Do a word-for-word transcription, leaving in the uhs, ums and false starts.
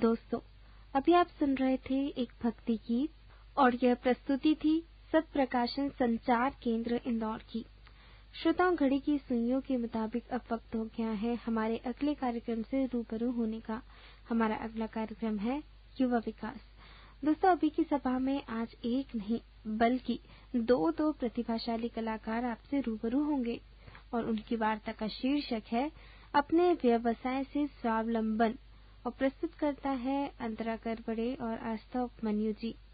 दोस्तों, अभी आप सुन रहे थे एक भक्ति गीत और यह प्रस्तुति थी सत्प्रकाशन संचार केंद्र इंदौर की। श्रोताओं, घड़ी की सुइयों के मुताबिक अब वक्त हो गया है हमारे अगले कार्यक्रम से रूबरू होने का। हमारा अगला कार्यक्रम है युवा विकास। दोस्तों, अभी की सभा में आज एक नहीं बल्कि दो दो प्रतिभाशाली कलाकार आपसे रूबरू होंगे और उनकी वार्ता का शीर्षक है अपने व्यवसाय से स्वावलंबन और प्रस्तुत करता है अंतरा करबड़े और आस्था उपमन्यु जी।